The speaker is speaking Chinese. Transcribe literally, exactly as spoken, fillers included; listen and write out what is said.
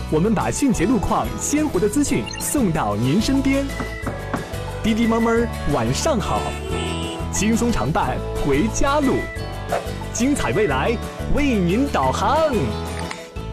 我们把迅捷路况、鲜活的资讯送到您身边。滴滴猫们晚上好，轻松常伴回家路，精彩未来为您导航。